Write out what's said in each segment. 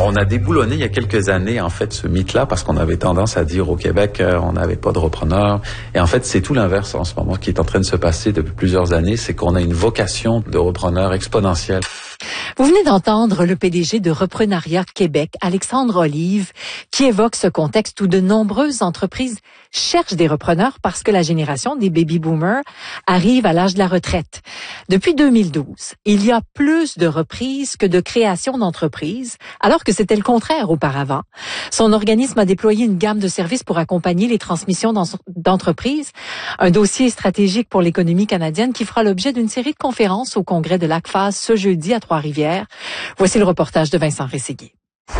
On a déboulonné il y a quelques années, en fait, ce mythe-là, parce qu'on avait tendance à dire au Québec, on n'avait pas de repreneurs. Et en fait, c'est tout l'inverse en ce moment qui est en train de se passer depuis plusieurs années, c'est qu'on a une vocation de repreneurs exponentielle. Vous venez d'entendre le PDG de Reprenariat Québec, Alexandre Olive, qui évoque ce contexte où de nombreuses entreprises cherchent des repreneurs parce que la génération des baby-boomers arrive à l'âge de la retraite. Depuis 2012, il y a plus de reprises que de création d'entreprises, alors que c'était le contraire auparavant. Son organisme a déployé une gamme de services pour accompagner les transmissions d'entreprises, un dossier stratégique pour l'économie canadienne qui fera l'objet d'une série de conférences au congrès de l'ACFAS ce jeudi à Trois-Rivières. Voici le reportage de Vincent Rességuier.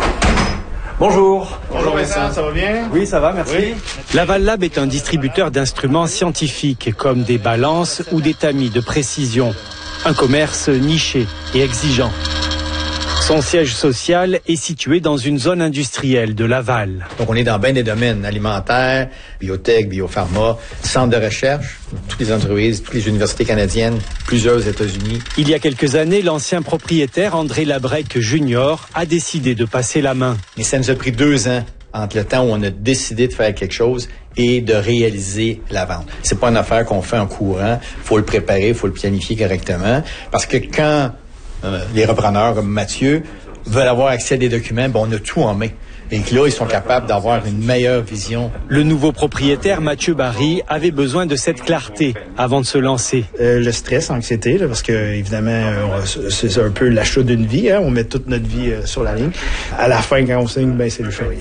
Bonjour. Bonjour Vincent, ça va bien? Oui, ça va, merci. Oui. Laval Lab est un distributeur d'instruments scientifiques comme des balances ou des tamis de précision. Un commerce niché et exigeant. Son siège social est situé dans une zone industrielle de Laval. Donc, on est dans bien des domaines alimentaires, biotech, biopharma, centres de recherche, toutes les entreprises, toutes les universités canadiennes, plusieurs aux États-Unis. Il y a quelques années, l'ancien propriétaire André Labrec Jr. a décidé de passer la main. Et ça nous a pris 2 ans entre le temps où on a décidé de faire quelque chose et de réaliser la vente. C'est pas une affaire qu'on fait en courant. Faut le préparer, faut le planifier correctement. Parce que quand les repreneurs comme Mathieu veulent avoir accès à des documents, on a tout en main. Et que là, ils sont capables d'avoir une meilleure vision. Le nouveau propriétaire, Mathieu Barry, avait besoin de cette clarté avant de se lancer. Le stress, l'anxiété, là, parce que évidemment, c'est un peu l'achat d'une vie. Hein, on met toute notre vie sur la ligne. À la fin, quand on signe, c'est le fait.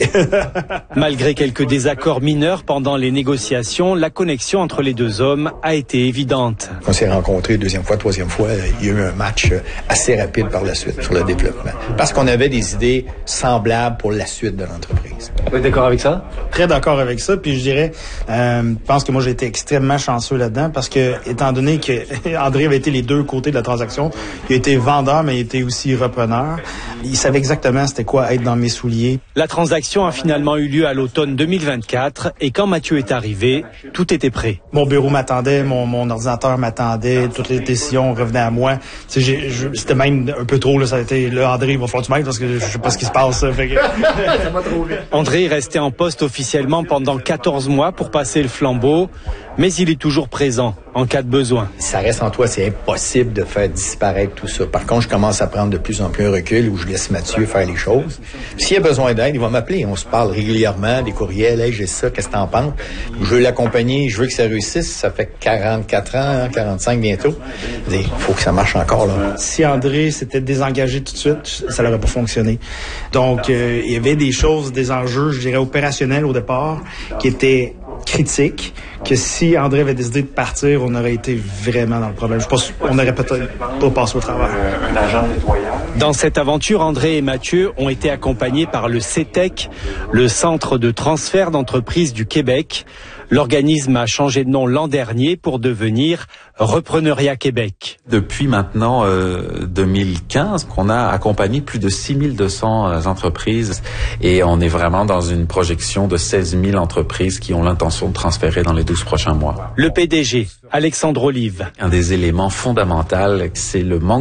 Malgré quelques désaccords mineurs pendant les négociations, la connexion entre les deux hommes a été évidente. On s'est rencontrés 2e fois, 3e fois. Il y a eu un match assez rapide par la suite sur le développement. Parce qu'on avait des idées semblables pour la suite de l'entreprise. Vous êtes d'accord avec ça? Très d'accord avec ça. Puis je dirais, je pense que moi j'ai été extrêmement chanceux là-dedans parce que, étant donné que André avait été les deux côtés de la transaction, il a été vendeur mais il était aussi repreneur. Il savait exactement c'était quoi être dans mes souliers. La transaction a finalement eu lieu à l'automne 2024 et quand Mathieu est arrivé, tout était prêt. Mon bureau m'attendait, mon ordinateur m'attendait, toutes les décisions revenaient à moi. C'était même un peu trop là, ça a été là André, il va falloir que tu m'aides parce que je sais pas ce qui se passe. Fait que... André est resté en poste officiellement pendant 14 mois pour passer le flambeau, mais il est toujours présent en cas de besoin. Ça reste en toi, c'est impossible de faire disparaître tout ça. Par contre, je commence à prendre de plus en plus un recul où je laisse Mathieu faire les choses. S'il a besoin d'aide, il va m'appeler. On se parle régulièrement, des courriels, « Hey, j'ai ça, qu'est-ce que t'en penses? » Je veux l'accompagner, je veux que ça réussisse. Ça fait 44 ans, 45 bientôt. Il faut que ça marche encore, là. Si André s'était désengagé tout de suite, ça n'aurait pas fonctionné. Donc, il y avait des choses, des enjeux, je dirais, opérationnels au départ, qui étaient critiques, que si André avait décidé de partir, on aurait été vraiment dans le problème. Je pense qu'on aurait peut-être pas passé au travers. Un agent nettoyage. Dans cette aventure, André et Mathieu ont été accompagnés par le CETEC, le Centre de transfert d'entreprises du Québec. L'organisme a changé de nom l'an dernier pour devenir Reprenariat Québec. Depuis maintenant 2015, on a accompagné plus de 6200 entreprises et on est vraiment dans une projection de 16 000 entreprises qui ont l'intention de transférer dans les 12 prochains mois. Le PDG, Alexandre Olive. Un des éléments fondamentaux, c'est le manque